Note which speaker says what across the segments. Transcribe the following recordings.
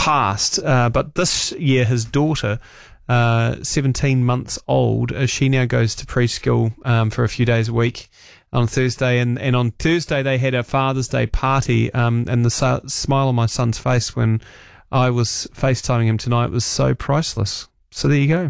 Speaker 1: passed, but this year his daughter, 17 months old, she now goes to preschool for a few days a week on Thursday, and on Thursday they had a Father's Day party, and the smile on my son's face when I was FaceTiming him tonight was so priceless. So there you go.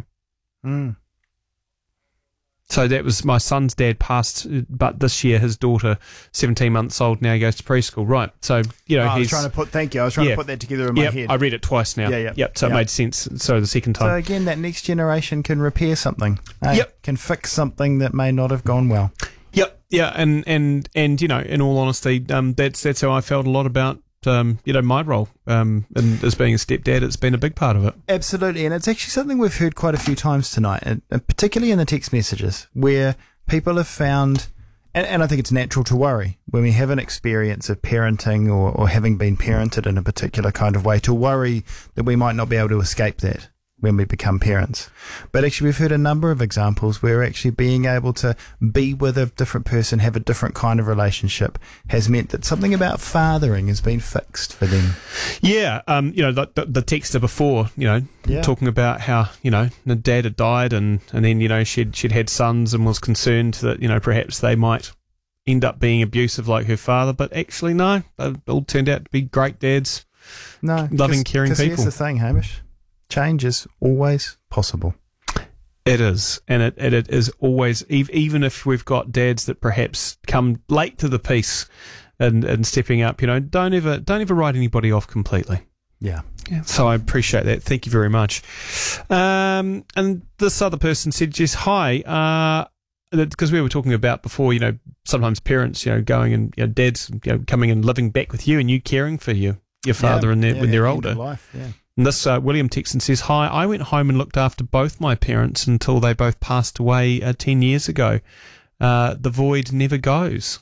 Speaker 1: So that was my son's dad passed, but this year his daughter, 17 months old, now goes to preschool. Right. So, you know,
Speaker 2: I was trying to put that together in my head.
Speaker 1: I read it twice now. Yep. So it made sense. So the second time.
Speaker 2: So again, that next generation can repair something. Can fix something that may not have gone well.
Speaker 1: Yep. Yeah. And you know, in all honesty, that's how I felt a lot about my role and as being a stepdad. It's been a big part of it.
Speaker 2: Absolutely, and it's actually something we've heard quite a few times tonight, and particularly in the text messages, where people have found, and I think it's natural to worry when we have an experience of parenting or having been parented in a particular kind of way, to worry that we might not be able to escape that when we become parents. But actually we've heard a number of examples where actually being able to be with a different person, have a different kind of relationship, has meant that something about fathering has been fixed for them.
Speaker 1: Yeah, the texter before, talking about how, the dad had died and then, she'd had sons and was concerned that, perhaps they might end up being abusive like her father, but actually no, they all turned out to be great dads, loving, caring people.
Speaker 2: Here's the thing, Hamish. Change is always possible.
Speaker 1: It is, and it is always, even if we've got dads that perhaps come late to the piece and stepping up, don't ever write anybody off completely.
Speaker 2: Yeah.
Speaker 1: So I appreciate that. Thank you very much. And this other person said, just hi, because we were talking about before, sometimes parents, going and dads, coming and living back with you and you caring for your father when they're older.
Speaker 2: Life, yeah.
Speaker 1: And this William Texan says, hi, I went home and looked after both my parents until they both passed away 10 years ago. The void never goes.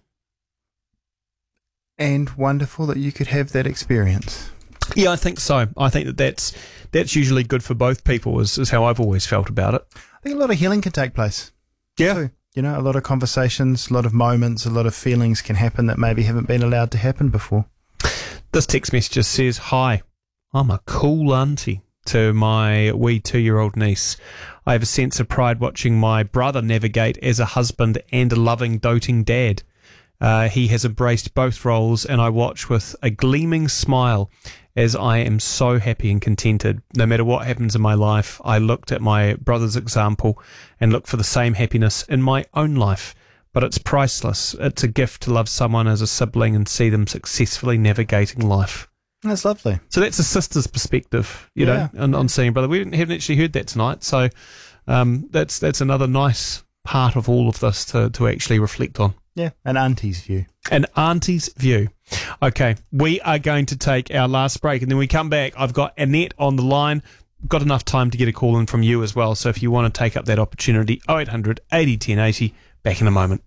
Speaker 2: And wonderful that you could have that experience.
Speaker 1: Yeah, I think so. I think that's usually good for both people, is how I've always felt about it.
Speaker 2: I think a lot of healing can take place.
Speaker 1: Yeah.
Speaker 2: Too. A lot of conversations, a lot of moments, a lot of feelings can happen that maybe haven't been allowed to happen before.
Speaker 1: This text message just says, hi, I'm a cool auntie to my wee 2-year-old niece. I have a sense of pride watching my brother navigate as a husband and a loving, doting dad. He has embraced both roles, and I watch with a gleaming smile as I am so happy and contented. No matter what happens in my life, I looked at my brother's example and look for the same happiness in my own life. But it's priceless. It's a gift to love someone as a sibling and see them successfully navigating life.
Speaker 2: That's lovely.
Speaker 1: So that's a sister's perspective, on seeing a brother. We haven't actually heard that tonight, so that's another nice part of all of this to actually reflect on.
Speaker 2: Yeah, an auntie's view.
Speaker 1: An auntie's view. Okay, we are going to take our last break, and then we come back. I've got Annette on the line. Got enough time to get a call in from you as well, so if you want to take up that opportunity, 0800 80 1080. Back in a moment.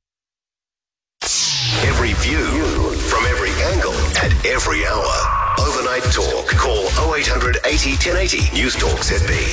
Speaker 3: Every view from every angle at every hour. Overnight Talk. Call 0800 80 1080. News Talk ZB.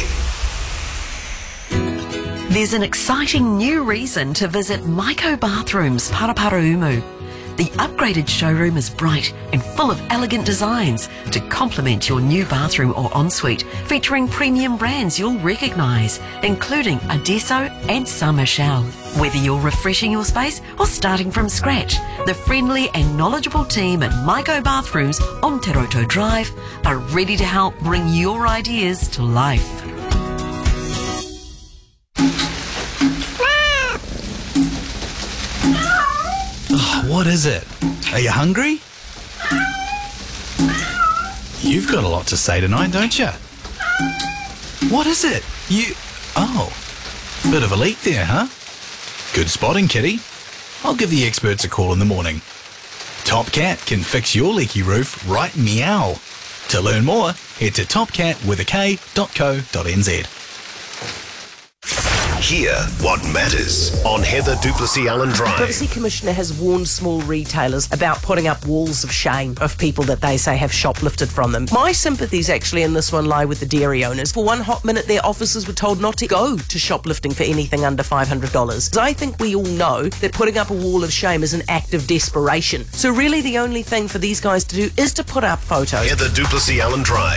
Speaker 4: There's an exciting new reason to visit Maiko Bathrooms, Paraparaumu. The upgraded showroom is bright and full of elegant designs to complement your new bathroom or ensuite, featuring premium brands you'll recognise, including Adesso and Saint Michel. Whether you're refreshing your space or starting from scratch, the friendly and knowledgeable team at Maiko Bathrooms on Te Roto Drive are ready to help bring your ideas to life.
Speaker 5: What is it? Are you hungry? You've got a lot to say tonight, don't you? What is it? Bit of a leak there, huh? Good spotting, kitty. I'll give the experts a call in the morning. Top Cat can fix your leaky roof right meow. To learn more, head to topcat.co.nz.
Speaker 3: Hear what matters on Heather Duplessis Allen Drive.
Speaker 6: Privacy Commissioner has warned small retailers about putting up walls of shame of people that they say have shoplifted from them. My sympathies actually in this one lie with the dairy owners. For one hot minute, their officers were told not to go to shoplifting for anything under $500. I think we all know that putting up a wall of shame is an act of desperation. So really the only thing for these guys to do is to put up photos.
Speaker 3: Heather Duplessis Allen Drive.